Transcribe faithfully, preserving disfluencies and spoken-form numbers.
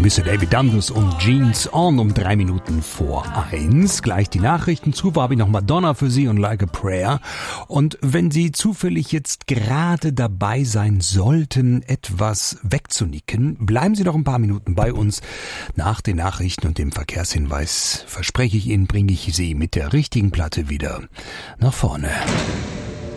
Mister David Dundas und Jeans On um drei Minuten vor eins. Gleich die Nachrichten. Zuvor habe ich noch Madonna für Sie und Like a Prayer. Und wenn Sie zufällig jetzt gerade dabei sein sollten, etwas wegzunicken, bleiben Sie noch ein paar Minuten bei uns. Nach den Nachrichten und dem Verkehrshinweis verspreche ich Ihnen, bringe ich Sie mit der richtigen Platte wieder nach vorne.